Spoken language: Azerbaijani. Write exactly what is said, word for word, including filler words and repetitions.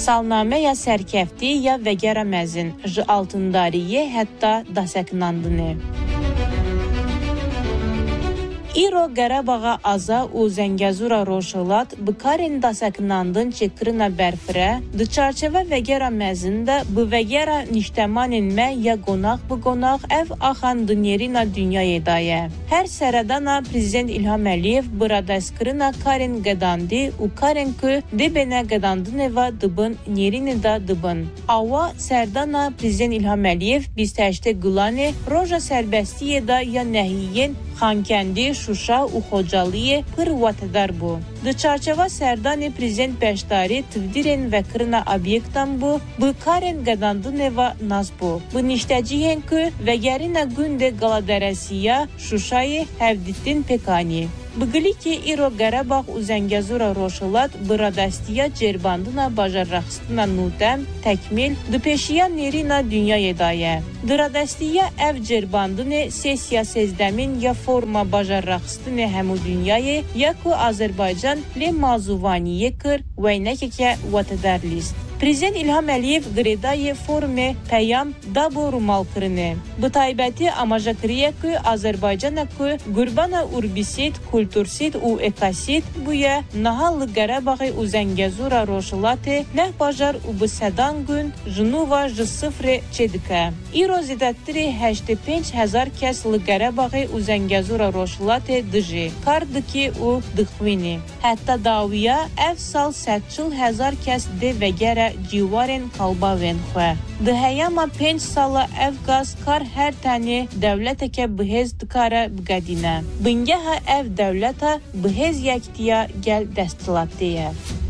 Salname ya sərkəfti ya vəgərə məzin, ji altındariye hətta dasəknandını. İro Qarabağa aza u Zəngəzura roşulat bikarin dasaknandın çekirina berfire, dı çarçeva vegera mezinde bu vegera niştemanin me ya qonaq bu qonaq ev axan dünyerina dünyaya daye. Her seradana Prezident İlham Əliyev burada skirina karin qadandi u karin kü dibene qadandıneva dıbın nerini da dıbın. Ava serdana Prezident İlham Əliyev bizteşte gulani roja serbestiye da ya nehiyen Xankəndi, Şuşa u Xocalıya pır vatedar bu. Dı çarçeva serdani Prezident Bəşdari tivdiren ve kırına obyektan bu, bu karen qadandıneva naz bu. Bu niştəciyen kü ve gerine günde Galaderesiya, Şuşayı hevdittin pekani. Bıgılı ki İro Qarabağ u Zəngəzura roşulat bıradastiya cerbandına bajarraxstına nutem, tekmil, dıpeşiya nerina dünyaya daye. Dıradastiya ev cerbandını sesiya sezdemin ya forma bajarraxstını hemu dünyaya ya ku Azerbaycan le mazuvaniye kır ve nekeke vatedar list. Prezident İlham Əliyev qredayı forme peyam da bu rumal kırını. Bu taybəti amaja kiriye ki Azerbaycan'a ki gurbana urbisit, kultursit u ekasit buya nahallı Qarabağı u Zəngəzura roşulatı neh bajar u bu sedan gün Jnuva ji sıfırı çedike. İro zidattiri heşte penç hezar kesli Qarabağı u Zəngəzura roşulatı dıji. Kardıki u dıxvini. Hatta daviya ev sal setçil hezar kes de vegere civarên kalbavên xwe. Di heyama pênc sala ev gaz kar her tenê dewleteke bihêz dikare bigedîne. Bingeha ev dewleta bihêz yektiya gel desthilatê ye.